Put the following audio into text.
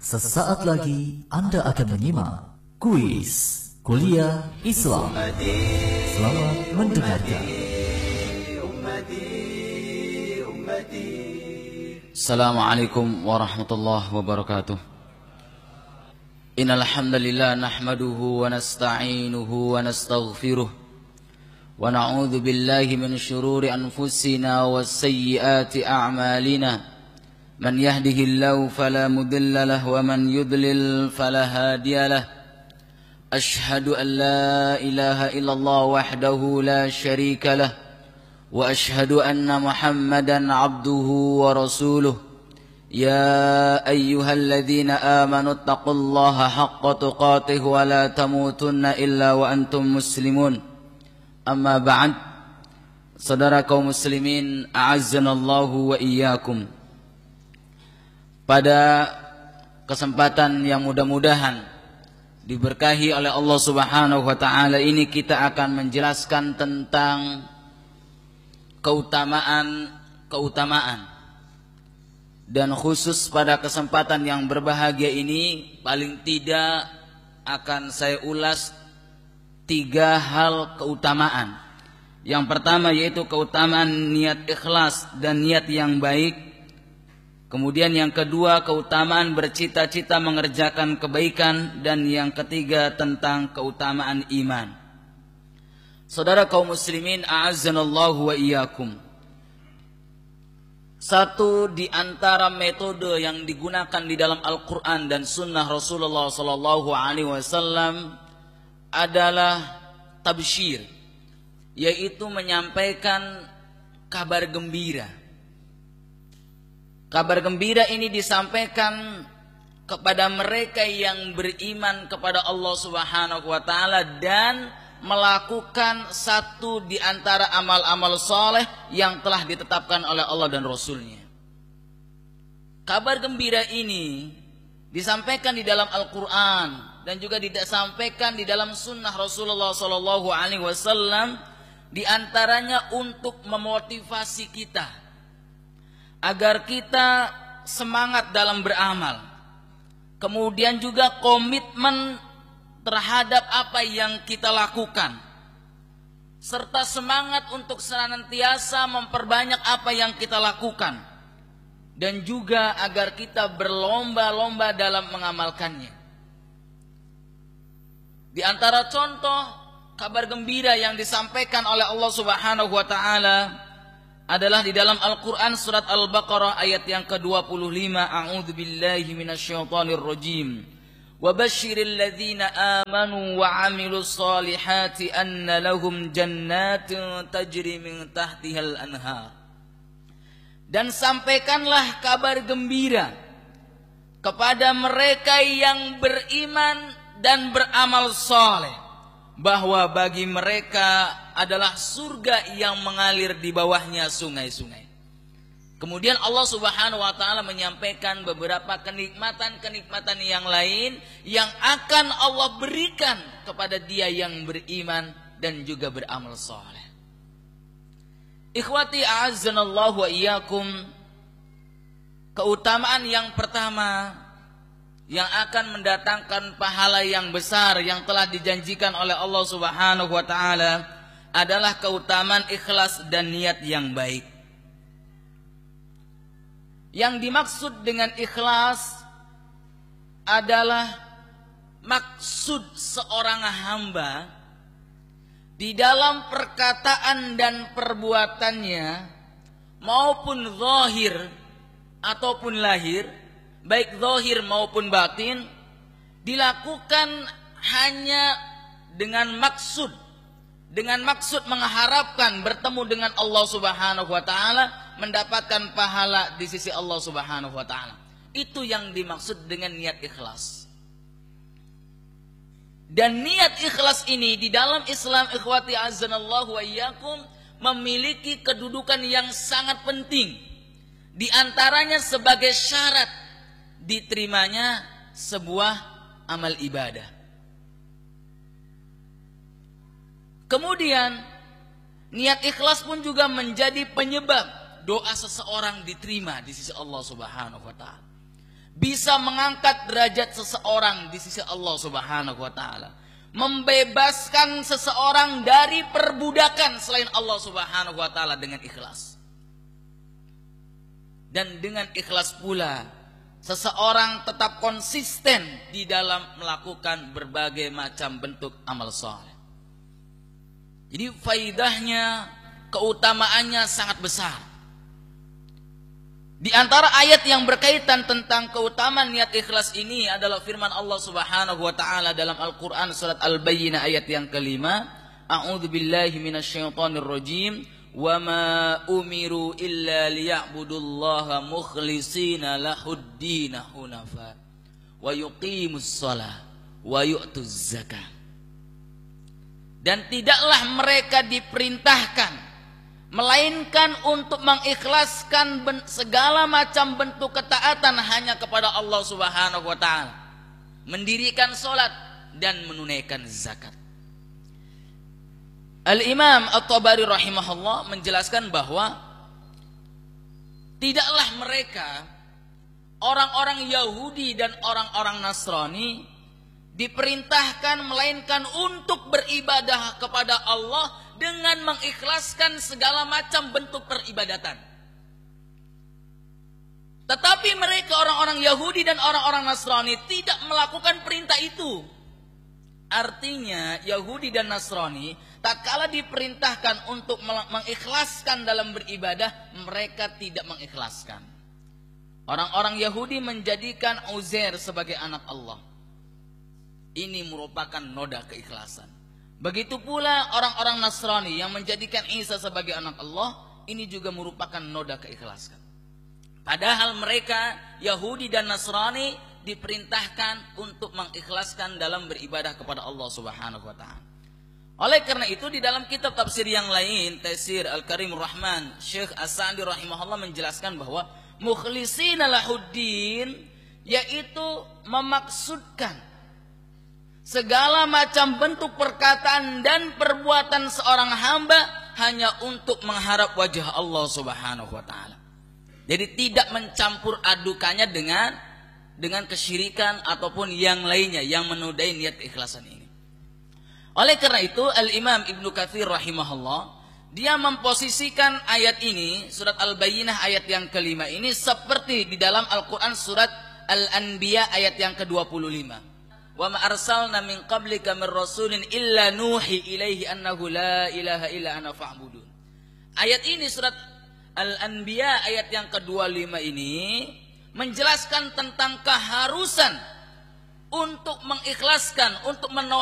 Sesaat lagi Anda akan menyimak kuis Kuliah Islam. Selamat mendengarkan. Assalamualaikum warahmatullahi wabarakatuh. Innal hamdalillah nahmaduhu wa nasta'inuhu wa nastaghfiruh wa na'udzu billahi min shururi anfusina was sayyiati a'malina. Man yahdihillahu fala mudilla lahu wa man yudlil fala hadiya lahu. Ashhadu an la ilaha illallah wahdahu la syarika lahu wa ashhadu anna Muhammadan abduhu wa rasuluh. Ya ayyuhalladzina amanu taqullaha haqqa tuqatih wa la tamutunna illa wa antum muslimun. Amma ba'd. Saudara kaum muslimin, a'azzanallahu wa iyyakum. Pada kesempatan yang mudah-mudahan diberkahi oleh Allah Subhanahu wa taala ini, kita akan menjelaskan tentang keutamaan dan khusus pada kesempatan yang berbahagia ini paling tidak akan saya ulas 3 hal keutamaan. Yang pertama yaitu keutamaan niat ikhlas dan niat yang baik. Kemudian yang kedua keutamaan bercita-cita mengerjakan kebaikan, dan yang ketiga tentang keutamaan iman. Saudara kaum muslimin, a'azzanallahu wa iyyakum. Satu di antara metode yang digunakan di dalam Al-Quran dan Sunnah Rasulullah Sallallahu Alaihi Wasallam adalah tabsyir, yaitu menyampaikan kabar gembira. Kabar gembira ini disampaikan kepada mereka yang beriman kepada Allah Subhanahu wa taala dan melakukan satu di antara amal-amal soleh yang telah ditetapkan oleh Allah dan Rasul-Nya. Kabar gembira ini disampaikan di dalam Al-Quran dan juga disampaikan di dalam Sunnah Rasulullah Sallallahu Alaihi Wasallam, di antaranya untuk memotivasi kita agar kita semangat dalam beramal, kemudian juga komitmen terhadap apa yang kita lakukan, serta semangat untuk senantiasa memperbanyak apa yang kita lakukan, dan juga agar kita berlomba-lomba dalam mengamalkannya. Di antara contoh kabar gembira yang disampaikan oleh Allah Subhanahu wa taala adalah di dalam Al-Quran surat Al-Baqarah ayat yang ke-25. A'udzu billahi minasyaitonir rajim. Wa basyiril ladzina amanu wa 'amilus solihati anna lahum jannatin tajri min tahtihal anhar. Dan sampaikanlah kabar gembira kepada mereka yang beriman dan beramal soleh, bahwa bagi mereka adalah surga yang mengalir di bawahnya sungai-sungai. Kemudian Allah Subhanahu wa taala menyampaikan beberapa kenikmatan-kenikmatan yang lain yang akan Allah berikan kepada dia yang beriman dan juga beramal soleh. Ikhwati a'azzanallahu wa iyyakum. Keutamaan yang pertama yang akan mendatangkan pahala yang besar yang telah dijanjikan oleh Allah Subhanahu wa taala adalah keutamaan ikhlas dan niat yang baik. Yang dimaksud dengan ikhlas adalah maksud seorang hamba di dalam perkataan dan perbuatannya, maupun zahir ataupun lahir, baik zahir maupun batin, dilakukan hanya dengan maksud mengharapkan bertemu dengan Allah Subhanahu wa taala, mendapatkan pahala di sisi Allah Subhanahu wa taala. Itu yang dimaksud dengan niat ikhlas. Dan niat ikhlas ini di dalam Islam, ikhwati azanallahu wa iyyakum, memiliki kedudukan yang sangat penting. Di antaranya sebagai syarat diterimanya sebuah amal ibadah. Kemudian niat ikhlas pun juga menjadi penyebab doa seseorang diterima di sisi Allah Subhanahu wa taala. bisa mengangkat derajat seseorang di sisi Allah Subhanahu wa taala, membebaskan seseorang dari perbudakan selain Allah Subhanahu wa taala dengan ikhlas. Dan dengan ikhlas pula seseorang tetap konsisten di dalam melakukan berbagai macam bentuk amal saleh. Jadi faidahnya, keutamaannya sangat besar. Di antara ayat yang berkaitan tentang keutamaan niat ikhlas ini adalah firman Allah Subhanahu wa taala dalam Al-Qur'an surat Al-Bayyinah ayat yang ke-5, A'udzubillahi minasyaitonirrajim, wa ma umiru illa liya'budullaha mukhlishina lahuddin hunafa wa yuqimus shalah wa yu'tuz zakah. Dan tidaklah mereka diperintahkan melainkan untuk mengikhlaskan segala macam bentuk ketaatan hanya kepada Allah Subhanahu wa taala, mendirikan salat dan menunaikan zakat. Al-Imam At-Tabari rahimahullah menjelaskan bahwa tidaklah mereka, orang-orang Yahudi dan orang-orang Nasrani, diperintahkan melainkan untuk beribadah kepada Allah dengan mengikhlaskan segala macam bentuk peribadatan. Tetapi mereka, orang-orang Yahudi dan orang-orang Nasrani, tidak melakukan perintah itu. Artinya Yahudi dan Nasrani tatkala diperintahkan untuk mengikhlaskan dalam beribadah, mereka tidak mengikhlaskan. Orang-orang Yahudi menjadikan Uzair sebagai anak Allah. Ini merupakan noda keikhlasan. Begitu pula orang-orang Nasrani yang menjadikan Isa sebagai anak Allah, ini juga merupakan noda keikhlasan. Padahal mereka, Yahudi dan Nasrani, diperintahkan untuk mengikhlaskan dalam beribadah kepada Allah Subhanahu wa taala. Oleh karena itu di dalam kitab tafsir yang lain, Tafsir Al-Karimur Rahman, Syekh As-Sa'di rahimahullah menjelaskan bahwa mukhlishina lahuddin yaitu memaksudkan segala macam bentuk perkataan dan perbuatan seorang hamba hanya untuk mengharap wajah Allah Subhanahu wa taala. Jadi tidak mencampur adukannya dengan kesyirikan ataupun yang lainnya yang menodai niat keikhlasan ini. Oleh karena itu Al-Imam Ibnu Katsir rahimahullah, dia memposisikan ayat ini, surat Al-Bayyinah ayat yang ke-5 ini, seperti di dalam Al-Quran surat Al-Anbiya ayat yang ke-25. Wa ma arsalna min qablika min rasulin illa nuhi ilaihi annahu la ilaha illa ana fa'budun. Ayat ini surat Al-Anbiya ayat yang ke-25 ini menjelaskan tentang keharusan untuk mengikhlaskan, untuk